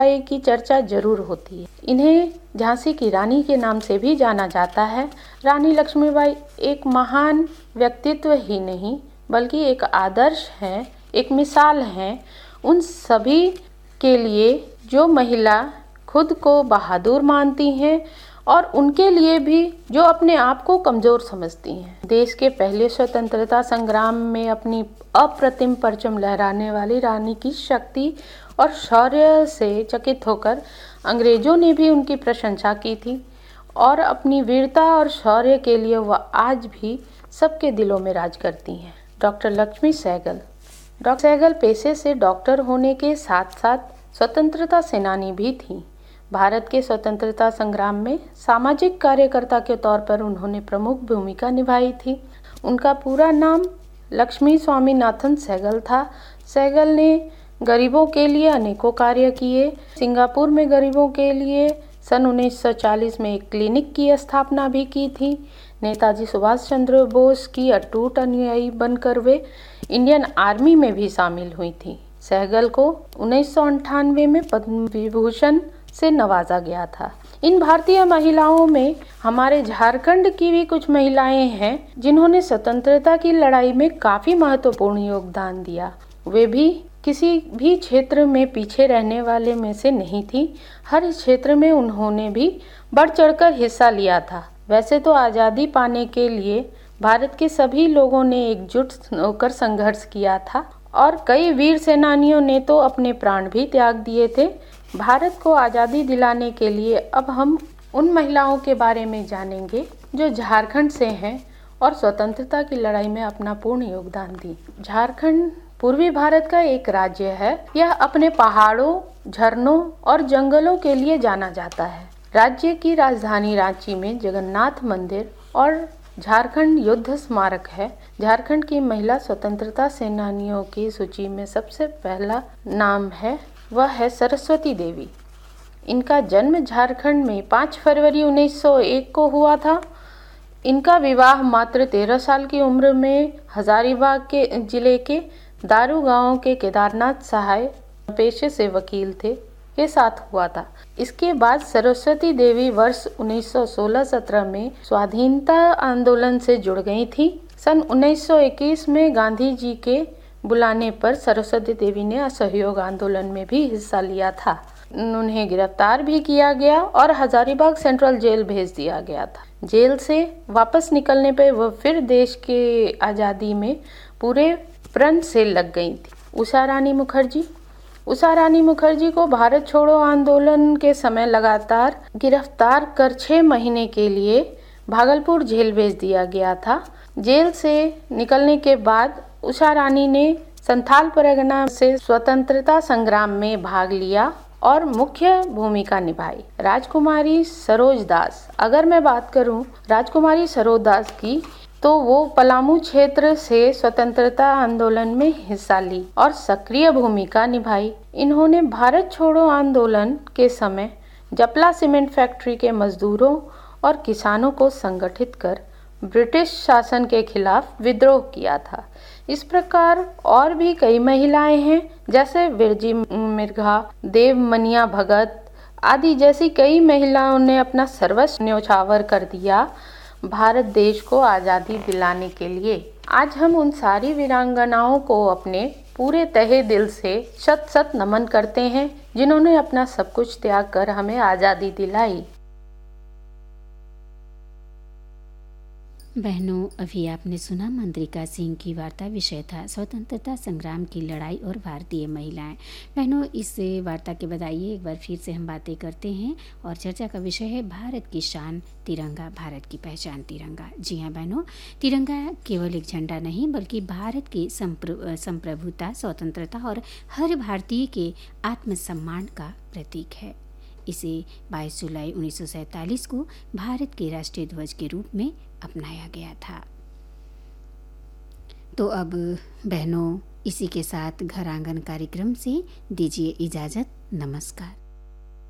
की चर्चा जरूर होती है। इन्हें झांसी की रानी के नाम से भी जाना जाता है। रानी लक्ष्मीबाई एक महान व्यक्तित्व ही नहीं बल्कि एक आदर्श है, एक मिसाल है उन सभी के लिए जो महिला खुद को बहादुर मानती हैं और उनके लिए भी जो अपने आप को कमज़ोर समझती हैं। देश के पहले स्वतंत्रता संग्राम में अपनी अप्रतिम परचम लहराने वाली रानी की शक्ति और शौर्य से चकित होकर अंग्रेजों ने भी उनकी प्रशंसा की थी और अपनी वीरता और शौर्य के लिए वह आज भी सबके दिलों में राज करती हैं। डॉक्टर लक्ष्मी सहगल। डॉक्टर सहगल पेशे से डॉक्टर होने के साथ साथ स्वतंत्रता सेनानी भी थीं। भारत के स्वतंत्रता संग्राम में सामाजिक कार्यकर्ता के तौर पर उन्होंने प्रमुख भूमिका निभाई थी। उनका पूरा नाम लक्ष्मी स्वामीनाथन सहगल था। सहगल ने गरीबों के लिए अनेकों कार्य किए। सिंगापुर में गरीबों के लिए सन 1940 में एक क्लिनिक की स्थापना भी की थी। नेताजी सुभाष चंद्र बोस की अटूट अनुयायी बनकर वे इंडियन आर्मी में भी शामिल हुई थी। सहगल को 1998 में पद्म विभूषण से नवाजा गया था। इन भारतीय महिलाओं में हमारे झारखंड की भी कुछ महिलाएं हैं जिन्होंने स्वतंत्रता की लड़ाई में काफी महत्वपूर्ण योगदान दिया। वे भी किसी भी क्षेत्र में पीछे रहने वाले में से नहीं थी। हर क्षेत्र में उन्होंने भी बढ़ चढ़कर हिस्सा लिया था। वैसे तो आज़ादी पाने के लिए भारत के सभी लोगों ने एकजुट होकर संघर्ष किया था और कई वीर सेनानियों ने तो अपने प्राण भी त्याग दिए थे। भारत को आज़ादी दिलाने के लिए अब हम उन महिलाओं के बारे में जानेंगे जो झारखंड से हैं और स्वतंत्रता की लड़ाई में अपना पूर्ण योगदान दी। झारखंड पूर्वी भारत का एक राज्य है। यह अपने पहाड़ों, झरनों और जंगलों के लिए जाना जाता है। राज्य की राजधानी रांची में जगन्नाथ मंदिर और झारखंड युद्ध स्मारक है। झारखंड की महिला स्वतंत्रता सेनानियों की सूची में सबसे पहला नाम है वह है सरस्वती देवी। इनका जन्म झारखंड में 5 फरवरी 1901 को हुआ था। इनका विवाह मात्र 13 साल की उम्र में हजारीबाग के जिले के दारू गांव के केदारनाथ सहाय, पेशे से वकील थे, के साथ हुआ था। इसके बाद सरस्वती देवी वर्ष 1916-17 में स्वाधीनता आंदोलन से जुड़ गई थी। सन 1921 में गांधी जी के बुलाने पर सरस्वती देवी ने असहयोग आंदोलन में भी हिस्सा लिया था। उन्हें गिरफ्तार भी किया गया और हजारीबाग सेंट्रल जेल भेज दिया गया था। जेल से वापस निकलने पर वह फिर देश के आज़ादी में पूरे प्रण से लग गई थी। उषा रानी मुखर्जी। उषा रानी मुखर्जी को भारत छोड़ो आंदोलन के समय लगातार गिरफ्तार कर 6 महीने के लिए भागलपुर जेल भेज दिया गया था। जेल से निकलने के बाद उषा रानी ने संथाल परगना से स्वतंत्रता संग्राम में भाग लिया और मुख्य भूमिका निभाई। राजकुमारी सरोज दास। अगर मैं बात करूं राजकुमारी सरोज दास की, तो वो पलामू क्षेत्र से स्वतंत्रता आंदोलन में हिस्सा ली और सक्रिय भूमिका निभाई। इन्होंने भारत छोड़ो आंदोलन के समय जपला सीमेंट फैक्ट्री के मजदूरों और किसानों को संगठित कर ब्रिटिश शासन के खिलाफ विद्रोह किया था। इस प्रकार और भी कई महिलाएं हैं जैसे विरजी मिर्घा, देवमनिया भगत आदि जैसी कई महिलाओं ने अपना सर्वस्व न्यौछावर कर दिया भारत देश को आज़ादी दिलाने के लिए। आज हम उन सारी वीरांगनाओं को अपने पूरे तहे दिल से शत शत नमन करते हैं जिन्होंने अपना सब कुछ त्याग कर हमें आज़ादी दिलाई। बहनों, अभी आपने सुना मंत्रिका सिंह की वार्ता। विषय था स्वतंत्रता संग्राम की लड़ाई और भारतीय महिलाएं। बहनों, इस वार्ता के बाद आइए एक बार फिर से हम बातें करते हैं और चर्चा का विषय है भारत की शान तिरंगा, भारत की पहचान तिरंगा। जी हाँ बहनों, तिरंगा केवल एक झंडा नहीं बल्कि भारत की संप्रभुता, स्वतंत्रता और हर भारतीय के आत्मसम्मान का प्रतीक है। इसे 22 जुलाई 1947 को भारत के राष्ट्रीय ध्वज के रूप में अपनाया गया था। तो अब बहनों, इसी के साथ घर आंगन कार्यक्रम से दीजिए इजाज़त। नमस्कार।